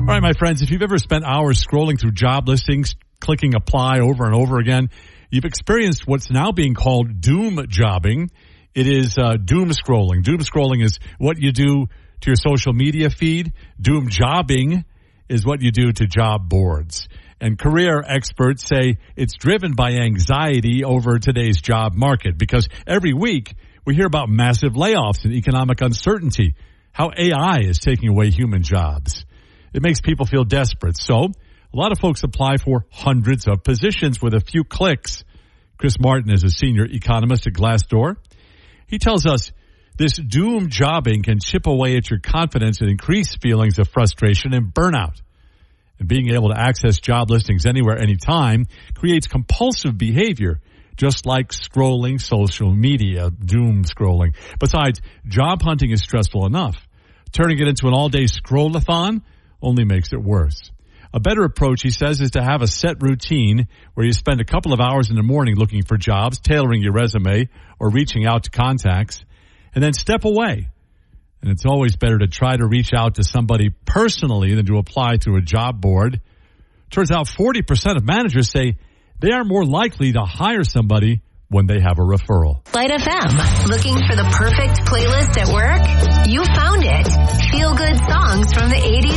All right, my friends, if you've ever spent hours scrolling through job listings, clicking apply over and over again, you've experienced what's now being called doom jobbing. It is doom scrolling. Doom scrolling is what you do to your social media feed. Doom jobbing is what you do to job boards. And career experts say it's driven by anxiety over today's job market because every week we hear about massive layoffs and economic uncertainty, how AI is taking away human jobs. It makes people feel desperate. So a lot of folks apply for hundreds of positions with a few clicks. Chris Martin is a senior economist at Glassdoor. He tells us this doom jobbing can chip away at your confidence and increase feelings of frustration and burnout. And being able to access job listings anywhere, anytime creates compulsive behavior, just like scrolling social media, doom scrolling. Besides, job hunting is stressful enough. Turning it into an all-day scroll-a-thon only makes it worse. A better approach, he says, is to have a set routine where you spend a couple of hours in the morning looking for jobs, tailoring your resume, or reaching out to contacts, and then step away. And it's always better to try to reach out to somebody personally than to apply through a job board. Turns out 40% of managers say they are more likely to hire somebody when they have a referral. Light FM. Looking for the perfect playlist at work? You found it. Feel good songs from the 80s